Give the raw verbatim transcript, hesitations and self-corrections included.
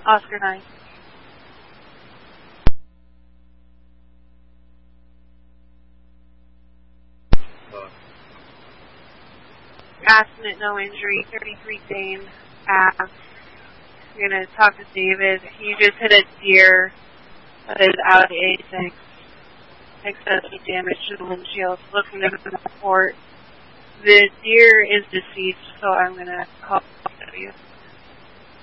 Oscar nine. Accident, no injury, thirty-three pain. Uh, I'm going to talk to David. He just hit a deer that is out of A six. Excessive damage to the windshield. Looking at the report. The deer is deceased, so I'm going to call W.